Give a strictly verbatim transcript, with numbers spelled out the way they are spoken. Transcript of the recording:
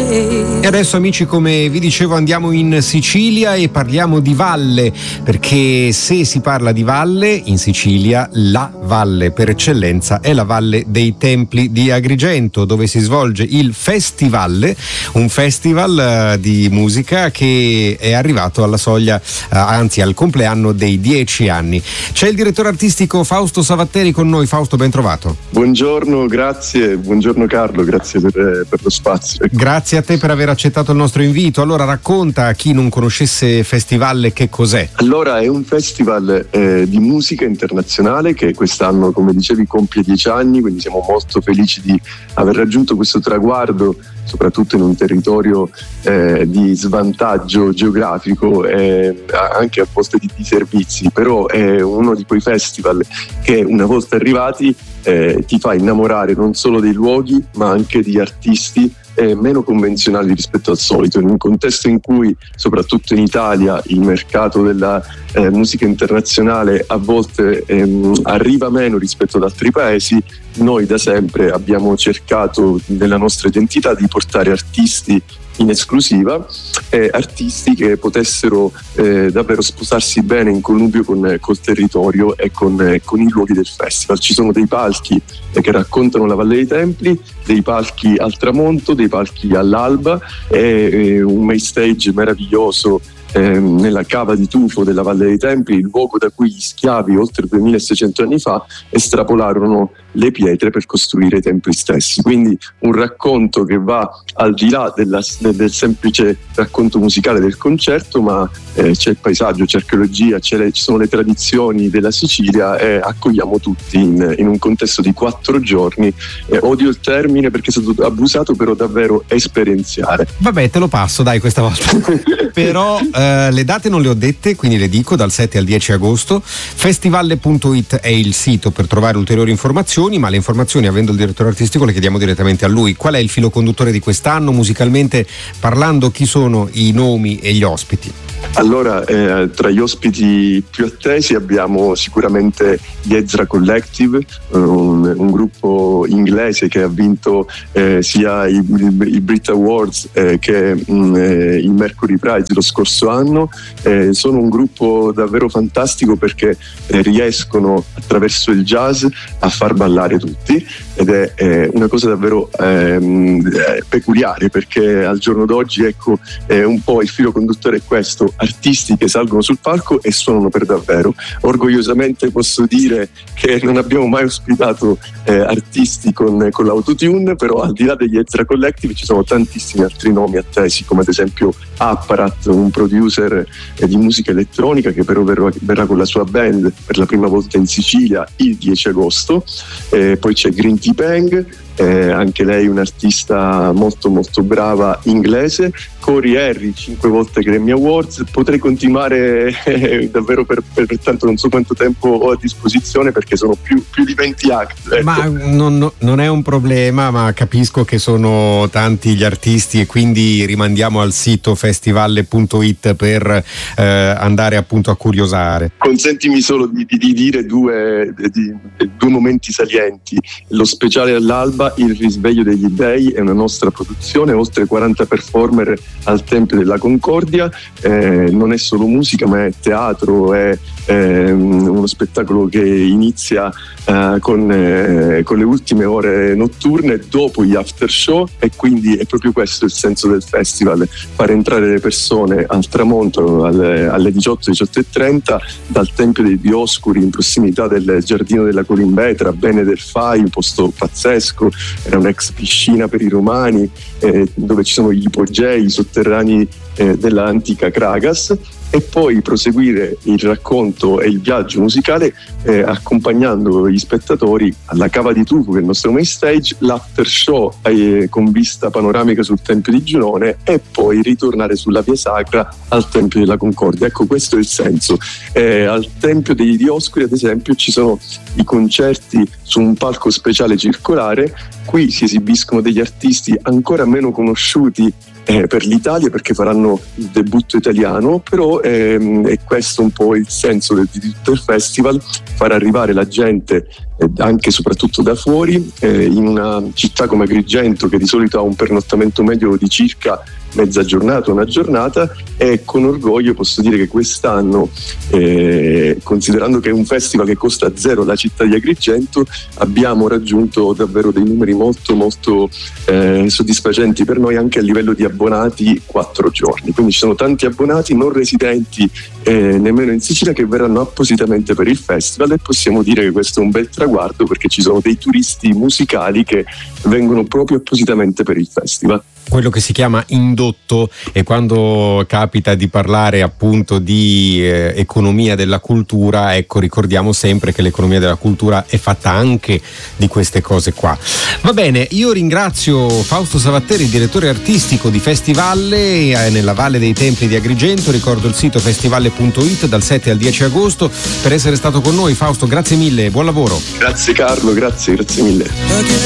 E adesso, amici, come vi dicevo, andiamo in Sicilia e parliamo di valle, perché se si parla di valle in Sicilia, la valle per eccellenza è la Valle dei Templi di Agrigento, dove si svolge il Festivalle, un festival uh, di musica che è arrivato alla soglia, uh, anzi al compleanno dei dieci anni. C'è il direttore artistico Fausto Savatteri con noi. Fausto, ben trovato. Buongiorno, grazie, buongiorno Carlo, grazie per, per lo spazio. Grazie a te per aver accettato il nostro invito. Allora, racconta a chi non conoscesse Festivalle che cos'è. Allora, è un festival eh, di musica internazionale che quest'anno, come dicevi, compie dieci anni, quindi siamo molto felici di aver raggiunto questo traguardo, soprattutto in un territorio eh, di svantaggio geografico e anche a volte di, di servizi, però è uno di quei festival che una volta arrivati eh, ti fa innamorare non solo dei luoghi ma anche di artisti eh, meno convenzionali rispetto al solito, in un contesto in cui soprattutto in Italia il mercato della eh, musica internazionale a volte ehm, arriva meno rispetto ad altri paesi. Noi da sempre abbiamo cercato nella nostra identità di portare artisti in esclusiva, eh, artisti che potessero eh, davvero sposarsi bene in connubio con col territorio e con, eh, con i luoghi del festival. Ci sono dei palchi eh, che raccontano la Valle dei Templi, dei palchi al tramonto, dei palchi all'alba e eh, un main stage meraviglioso Eh, nella cava di tufo della Valle dei Templi, il luogo da cui gli schiavi oltre duemilaseicento anni fa estrapolarono le pietre per costruire i templi stessi. Quindi un racconto che va al di là della, del, del semplice racconto musicale del concerto, ma eh, c'è il paesaggio, c'è archeologia, c'è le, ci sono le tradizioni della Sicilia e accogliamo tutti in, in un contesto di quattro giorni. Eh, odio il termine perché è stato abusato, però davvero esperienziale. Vabbè, te lo passo dai questa volta. Però Uh, le date non le ho dette, quindi le dico: dal sette al dieci agosto. Festivalle punto it è il sito per trovare ulteriori informazioni, ma le informazioni, avendo il direttore artistico, le chiediamo direttamente a lui. Qual è il filo conduttore di quest'anno, musicalmente parlando? Chi sono i nomi e gli ospiti? Allora, eh, tra gli ospiti più attesi abbiamo sicuramente gli Ezra Collective, un, un gruppo inglese che ha vinto eh, sia i, i, i Brit Awards eh, che mh, eh, il Mercury Prize lo scorso anno. Eh, sono un gruppo davvero fantastico perché eh, riescono attraverso il jazz a far ballare tutti, ed è eh, una cosa davvero ehm, eh, peculiare, perché al giorno d'oggi, ecco, eh, un po' il filo conduttore è questo: artisti che salgono sul palco e suonano per davvero. Orgogliosamente posso dire che non abbiamo mai ospitato eh, artisti con, con l'autotune, però al di là degli Ezra Collective ci sono tantissimi altri nomi attesi, come ad esempio Apparat, un producer eh, di musica elettronica che però verrà, verrà con la sua band per la prima volta in Sicilia il dieci agosto. Eh, poi c'è Green Tea Peng, eh, anche lei un'artista molto molto brava inglese. Corey Harry, cinque volte Grammy Awards. Potrei continuare eh, davvero per, per, per tanto, non so quanto tempo ho a disposizione perché sono più, più di venti act. Ecco. Ma non, non è un problema, ma capisco che sono tanti gli artisti e quindi rimandiamo al sito festivalle punto it per eh, andare appunto a curiosare. Consentimi solo di, di, di dire due, di, due momenti salienti. Lo speciale all'alba, Il risveglio degli dei, è una nostra produzione, oltre quaranta performer al Tempio della Concordia. Eh, non è solo musica ma è teatro, è eh, uno spettacolo che inizia eh, con, eh, con le ultime ore notturne dopo gli after show, e quindi è proprio questo il senso del festival: far entrare le persone al tramonto alle, alle diciotto diciotto e trenta dal Tempio dei Dioscuri, in prossimità del Giardino della Colimbetra, Bene del Fai, un posto pazzesco. Era un'ex piscina per i romani eh, dove ci sono gli ipogei sotterranei eh, della antica Kragas, e poi proseguire il racconto e il viaggio musicale eh, accompagnando gli spettatori alla cava di tufo, che è il nostro main stage, l'after show eh, con vista panoramica sul Tempio di Giunone, e poi ritornare sulla via sacra al Tempio della Concordia. Ecco, questo è il senso. Eh, al Tempio dei Dioscuri, ad esempio, ci sono i concerti su un palco speciale circolare. Qui si esibiscono degli artisti ancora meno conosciuti eh, per l'Italia, perché faranno il debutto italiano, però ehm, è questo un po' il senso del, del festival, far arrivare la gente eh, anche e soprattutto da fuori, eh, in una città come Agrigento, che di solito ha un pernottamento medio di circa mezza giornata, una giornata, e con orgoglio posso dire che quest'anno, eh, considerando che è un festival che costa zero la città di Agrigento, abbiamo raggiunto davvero dei numeri molto molto eh, soddisfacenti per noi, anche a livello di abbonati quattro giorni. Quindi ci sono tanti abbonati non residenti eh, nemmeno in Sicilia che verranno appositamente per il festival, e possiamo dire che questo è un bel traguardo, perché ci sono dei turisti musicali che vengono proprio appositamente per il festival. Quello che si chiama indotto, e quando capita di parlare appunto di eh, economia della cultura, ecco, ricordiamo sempre che l'economia della cultura è fatta anche di queste cose qua. Va bene, io ringrazio Fausto Savatteri, direttore artistico di Festivalle eh, nella Valle dei Templi di Agrigento. Ricordo il sito festivalle punto it dal sette al dieci agosto, per essere stato con noi. Fausto, grazie mille, buon lavoro. Grazie Carlo, grazie, grazie mille.